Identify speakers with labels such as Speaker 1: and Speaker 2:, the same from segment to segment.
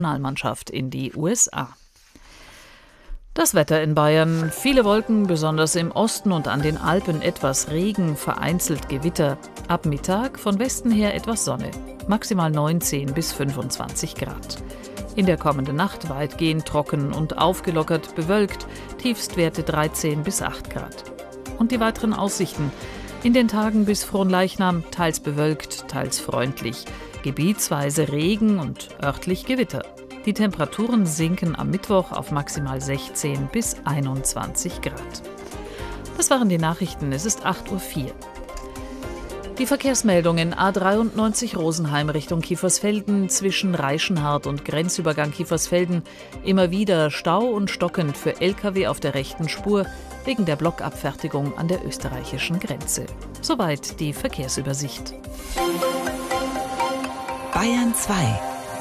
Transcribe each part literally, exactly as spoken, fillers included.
Speaker 1: Nationalmannschaft in die U S A. Das Wetter in Bayern: viele Wolken, besonders im Osten und an den Alpen etwas Regen, vereinzelt Gewitter. Ab Mittag von Westen her etwas Sonne, maximal neunzehn bis fünfundzwanzig Grad. In der kommenden Nacht weitgehend trocken und aufgelockert bewölkt, Tiefstwerte dreizehn bis acht Grad. Und die weiteren Aussichten: in den Tagen bis Fronleichnam teils bewölkt, teils freundlich, gebietsweise Regen und örtlich Gewitter. Die Temperaturen sinken am Mittwoch auf maximal sechzehn bis einundzwanzig Grad. Das waren die Nachrichten, es ist acht Uhr vier. Die Verkehrsmeldungen: A dreiundneunzig Rosenheim Richtung Kiefersfelden, zwischen Reichenhart und Grenzübergang Kiefersfelden immer wieder Stau und stockend für L K W auf der rechten Spur wegen der Blockabfertigung an der österreichischen Grenze. Soweit die Verkehrsübersicht.
Speaker 2: Bayern zwei.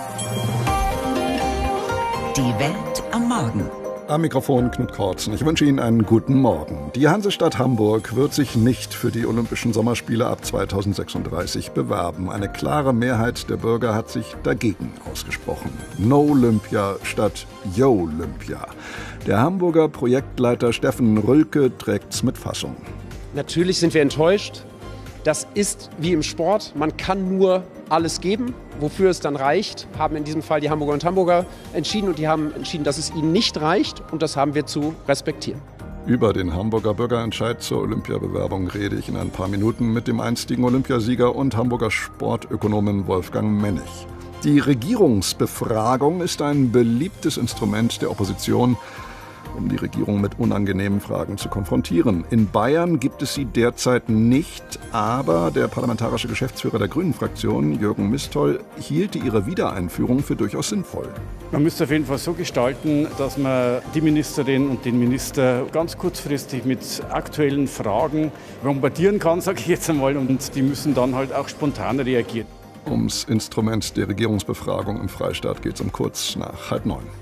Speaker 2: Die Welt am Morgen.
Speaker 3: Am Mikrofon Knut Kortzen. Ich wünsche Ihnen einen guten Morgen. Die Hansestadt Hamburg wird sich nicht für die Olympischen Sommerspiele ab zweitausendsechsunddreißig bewerben. Eine klare Mehrheit der Bürger hat sich dagegen ausgesprochen. No Olympia statt Yo-Olympia. Der Hamburger Projektleiter Steffen Rülke trägt's mit Fassung.
Speaker 4: Natürlich sind wir enttäuscht. Das ist wie im Sport. Man kann nur alles geben. Wofür es dann reicht, haben in diesem Fall die Hamburger und Hamburger entschieden. Und die haben entschieden, dass es ihnen nicht reicht. Und das haben wir zu respektieren.
Speaker 3: Über den Hamburger Bürgerentscheid zur Olympiabewerbung rede ich in ein paar Minuten mit dem einstigen Olympiasieger und Hamburger Sportökonomen Wolfgang Mennig. Die Regierungsbefragung ist ein beliebtes Instrument der Opposition, um die Regierung mit unangenehmen Fragen zu konfrontieren. In Bayern gibt es sie derzeit nicht, aber der parlamentarische Geschäftsführer der Grünen-Fraktion, Jürgen Mistoll, hielt ihre Wiedereinführung für durchaus sinnvoll.
Speaker 5: Man müsste auf jeden Fall so gestalten, dass man die Ministerin und den Minister ganz kurzfristig mit aktuellen Fragen bombardieren kann, sage ich jetzt einmal, und die müssen dann halt auch spontan reagieren.
Speaker 3: Ums Instrument der Regierungsbefragung im Freistaat geht es um kurz nach halb neun.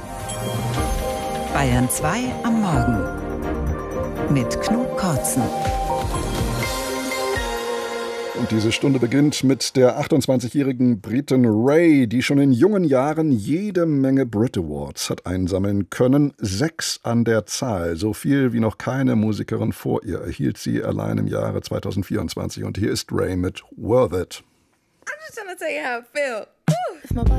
Speaker 2: Bayern zwei am Morgen mit Knut Kortzen.
Speaker 3: Und diese Stunde beginnt mit der achtundzwanzigjährigen Britin Ray, die schon in jungen Jahren jede Menge Brit Awards hat einsammeln können. Sechs an der Zahl. So viel wie noch keine Musikerin vor ihr erhielt sie allein im Jahre zweitausendvierundzwanzig. Und hier ist Ray mit Worth It.
Speaker 6: I'm just trying to tell you how I feel. Woo.